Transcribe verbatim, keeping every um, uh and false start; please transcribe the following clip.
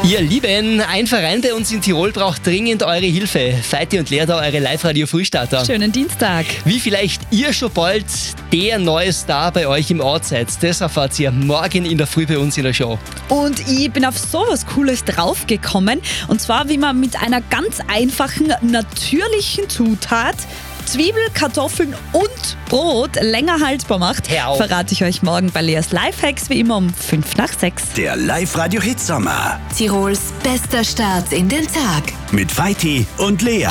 Ihr Lieben, ein Verein bei uns in Tirol braucht dringend eure Hilfe. Feiti und Lea da, eure Live-Radio-Frühstarter. Schönen Dienstag. Wie vielleicht ihr schon bald der neue Star bei euch im Ort seid, das erfahrt ihr morgen in der Früh bei uns in der Show. Und ich bin auf sowas Cooles draufgekommen. Und zwar, wie man mit einer ganz einfachen, natürlichen Zutat Zwiebel, Kartoffeln und Brot länger haltbar macht, Hör auf. verrate ich euch morgen bei Leas Lifehacks wie immer um fünf nach sechs. Der Live-Radio-Hit Sommer Tirols bester Start in den Tag. mit Feiti und Lea.